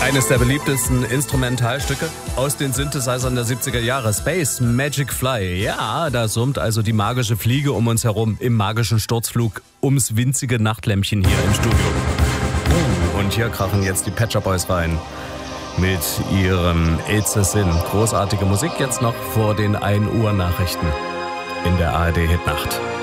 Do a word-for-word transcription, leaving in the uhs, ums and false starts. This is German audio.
Eines der beliebtesten Instrumentalstücke aus den Synthesizern der siebziger Jahre. Space Magic Fly. Ja, da summt also die magische Fliege um uns herum im magischen Sturzflug ums winzige Nachtlämpchen hier im Studio. Und hier krachen jetzt die Pet Shop Boys rein mit ihrem It's a Sin. Großartige Musik jetzt noch vor den ein Uhr Nachrichten in der A R D Hitnacht.